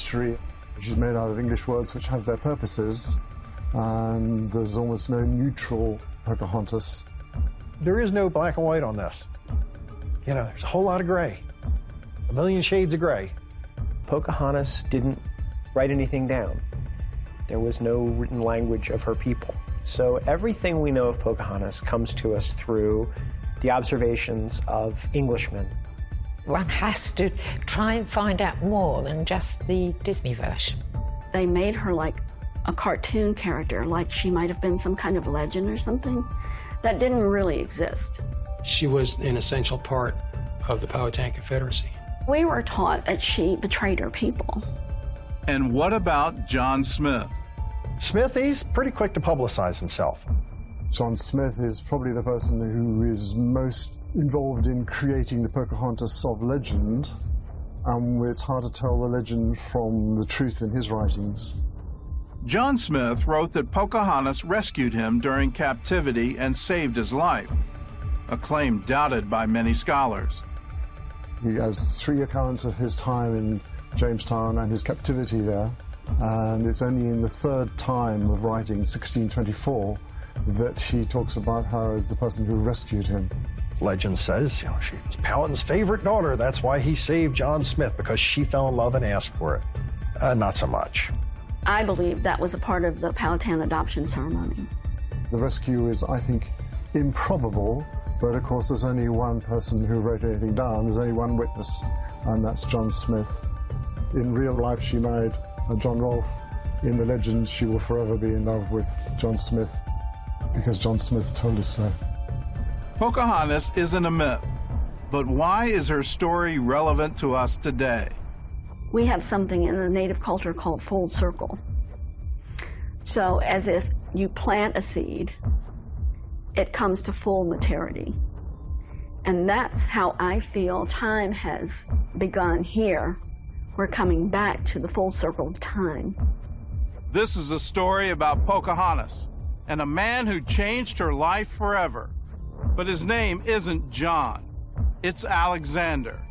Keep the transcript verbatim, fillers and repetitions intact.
history. She's made out of English words which have their purposes, and there's almost no neutral Pocahontas. There is no black and white on this. You know, there's a whole lot of gray, a million shades of gray. Pocahontas didn't write anything down. There was no written language of her people. So everything we know of Pocahontas comes to us through the observations of Englishmen. One has to try and find out more than just the Disney version. They made her like a cartoon character, like she might have been some kind of legend or something that didn't really exist. She was an essential part of the Powhatan Confederacy. We were taught that she betrayed her people. And what about John Smith? Smith, he's pretty quick to publicize himself. John Smith is probably the person who is most involved in creating the Pocahontas of legend, and it's hard to tell the legend from the truth in his writings. John Smith wrote that Pocahontas rescued him during captivity and saved his life, a claim doubted by many scholars. He has three accounts of his time in Jamestown and his captivity there, and it's only in the third time of writing, sixteen twenty-four, that he talks about her as the person who rescued him. Legend says, you know, she was Powhatan's favorite daughter. That's why he saved John Smith, because she fell in love and asked for it. Uh, not so much. I believe that was a part of the Powhatan adoption ceremony. The rescue is, I think, improbable, but of course there's only one person who wrote anything down. There's only one witness, and that's John Smith. In real life, she married uh, John Rolfe. In the legend, she will forever be in love with John Smith, because John Smith told us so. Pocahontas isn't a myth, but why is her story relevant to us today? We have something in the Native culture called full circle. So as if you plant a seed, it comes to full maturity. And that's how I feel time has begun here. We're coming back to the full circle of time. This is a story about Pocahontas and a man who changed her life forever. But his name isn't John, it's Alexander.